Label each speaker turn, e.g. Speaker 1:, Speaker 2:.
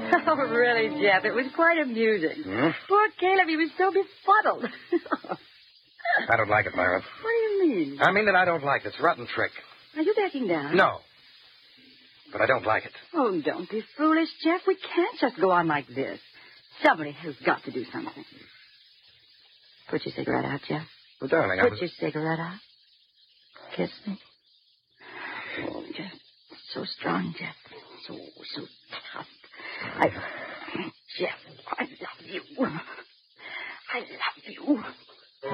Speaker 1: Oh, really, Jeff, it was quite amusing.
Speaker 2: Hmm?
Speaker 1: Poor Caleb, he was so befuddled.
Speaker 2: I don't like it, Myra.
Speaker 1: What do you mean?
Speaker 2: I mean that I don't like this rotten trick.
Speaker 1: Are you backing down?
Speaker 2: No. But I don't like it.
Speaker 1: Oh, don't be foolish, Jeff. We can't just go on like this. Somebody has got to do something. Put your cigarette out, Jeff.
Speaker 2: Well, darling,
Speaker 1: Put your cigarette out. Kiss me. Oh, Jeff. So strong, Jeff. So tough. Jeff, I love you.